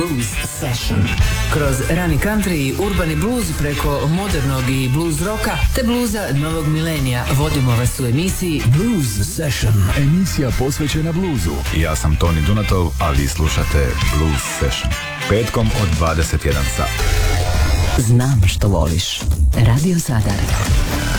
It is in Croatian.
Blues Session. Kroz rani country i urbani blues preko modernog i blues roka te bluza novog milenija vodimo vas u emisiji Blues Session. Emisija posvećena bluzu. Ja sam Toni Dunatov, a vi slušate Blues Session. Petkom od 21 sat. Znam što voliš. Radio Zadar.